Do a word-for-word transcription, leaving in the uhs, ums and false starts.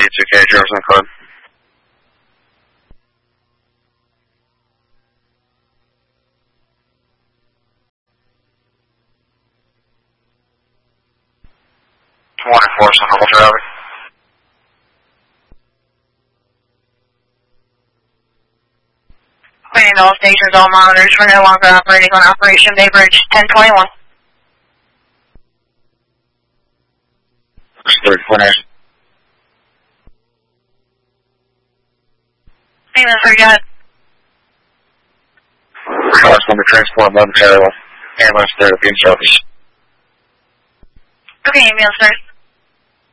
two K, Jefferson Code. twenty-four, so normal traffic. Bringing all stations, all monitors. We're no longer operating on Operation Bay Bridge ten twenty-one. thirty point eight. Ambulance, where you at? Request number transport momentarily. Ambulance there at the service. Okay, ambulance, sir.